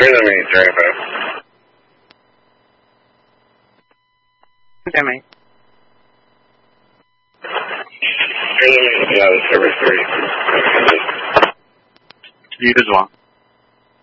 me, Dragonfire. Okay, mate. Yeah, the server 3. You as well.